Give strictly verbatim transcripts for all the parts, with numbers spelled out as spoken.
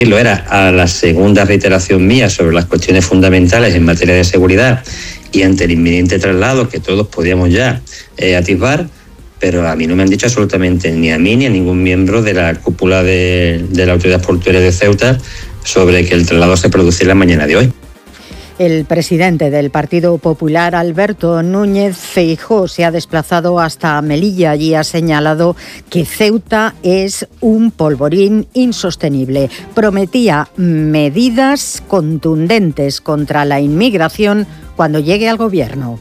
Lo era a la segunda reiteración mía sobre las cuestiones fundamentales en materia de seguridad y ante el inminente traslado que todos podíamos ya eh, atisbar, pero a mí no me han dicho absolutamente ni a mí ni a ningún miembro de la cúpula de, de la Autoridad Portuaria de Ceuta sobre que el traslado se produciera la mañana de hoy. El presidente del Partido Popular, Alberto Núñez Feijóo, se ha desplazado hasta Melilla y ha señalado que Ceuta es un polvorín insostenible. Prometía medidas contundentes contra la inmigración cuando llegue al gobierno.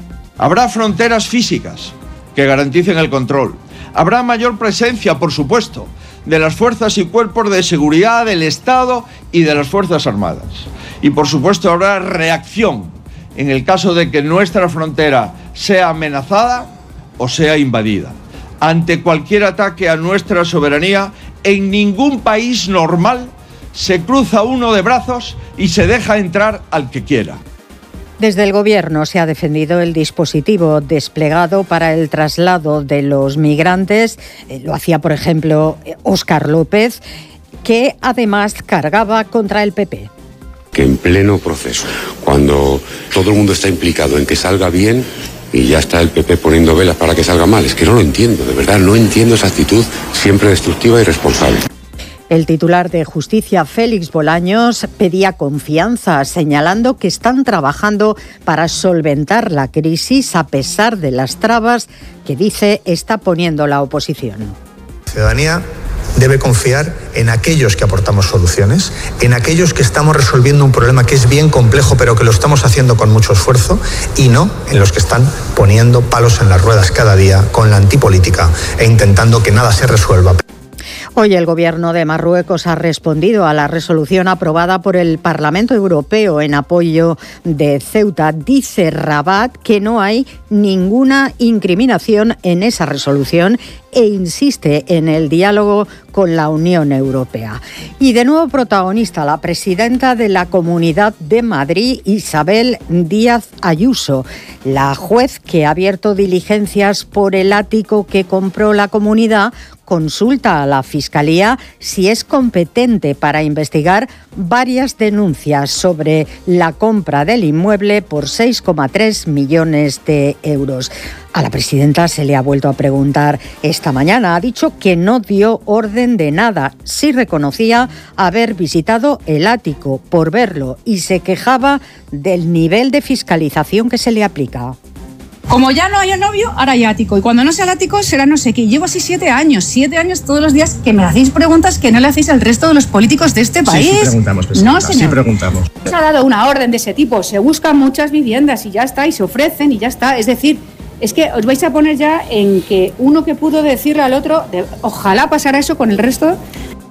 Habrá fronteras físicas que garanticen el control. Habrá mayor presencia, por supuesto, de las fuerzas y cuerpos de seguridad del Estado y de las Fuerzas Armadas. Y por supuesto habrá reacción en el caso de que nuestra frontera sea amenazada o sea invadida. Ante cualquier ataque a nuestra soberanía, en ningún país normal se cruza uno de brazos y se deja entrar al que quiera. Desde el Gobierno se ha defendido el dispositivo desplegado para el traslado de los migrantes. Lo hacía, por ejemplo, Óscar López, que además cargaba contra el P P. Que en pleno proceso, cuando todo el mundo está implicado en que salga bien y ya está el P P poniendo velas para que salga mal, es que no lo entiendo, de verdad, no entiendo esa actitud siempre destructiva y irresponsable. El titular de Justicia, Félix Bolaños, pedía confianza, señalando que están trabajando para solventar la crisis a pesar de las trabas que, dice, está poniendo la oposición. La ciudadanía debe confiar en aquellos que aportamos soluciones, en aquellos que estamos resolviendo un problema que es bien complejo, pero que lo estamos haciendo con mucho esfuerzo, y no en los que están poniendo palos en las ruedas cada día con la antipolítica e intentando que nada se resuelva. Hoy el Gobierno de Marruecos ha respondido a la resolución aprobada por el Parlamento Europeo en apoyo de Ceuta. Dice Rabat que no hay ninguna incriminación en esa resolución e insiste en el diálogo con la Unión Europea. Y de nuevo protagonista, la presidenta de la Comunidad de Madrid, Isabel Díaz Ayuso, la juez que ha abierto diligencias por el ático que compró la comunidad, consulta a la Fiscalía si es competente para investigar varias denuncias sobre la compra del inmueble por seis coma tres millones de euros. A la presidenta se le ha vuelto a preguntar esta mañana. Ha dicho que no dio orden de nada. Sí reconocía haber visitado el ático por verlo y se quejaba del nivel de fiscalización que se le aplica. Como ya no haya novio, ahora hay ático. Y cuando no sea el ático, será no sé qué. Llevo así siete años, siete años todos los días que me hacéis preguntas que no le hacéis al resto de los políticos de este país. Sí, sí preguntamos, presidenta. No, señor. Sí preguntamos. Se ha dado una orden de ese tipo. Se buscan muchas viviendas y ya está, y se ofrecen y ya está. Es decir, es que os vais a poner ya en que uno que pudo decirle al otro, de, ojalá pasara eso con el resto.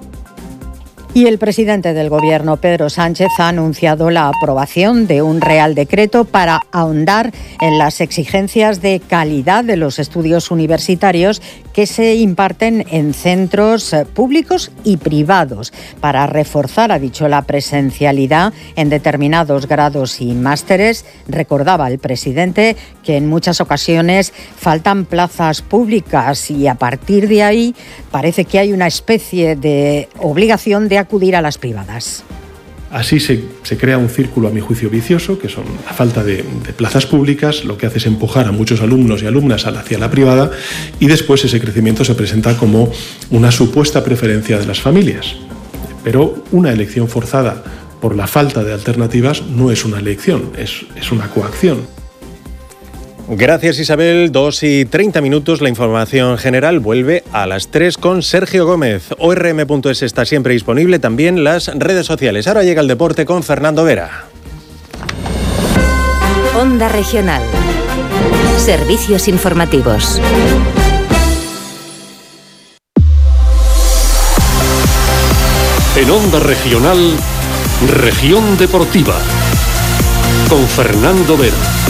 Y el presidente del Gobierno, Pedro Sánchez, ha anunciado la aprobación de un Real Decreto para ahondar en las exigencias de calidad de los estudios universitarios que se imparten en centros públicos y privados, para reforzar, ha dicho, la presencialidad en determinados grados y másteres. Recordaba el presidente que en muchas ocasiones faltan plazas públicas y a partir de ahí parece que hay una especie de obligación de acudir a las privadas. Así se, se crea un círculo, a mi juicio, vicioso, que son la falta de, de plazas públicas, lo que hace es empujar a muchos alumnos y alumnas hacia la privada, y después ese crecimiento se presenta como una supuesta preferencia de las familias. Pero una elección forzada por la falta de alternativas no es una elección, es, es una coacción. Gracias, Isabel. Dos y treinta minutos. La información general vuelve a las tres con Sergio Gómez. O R M punto es está siempre disponible, también las redes sociales. Ahora llega el deporte con Fernando Vera. Onda Regional. Servicios informativos. En Onda Regional, Región Deportiva, con Fernando Vera.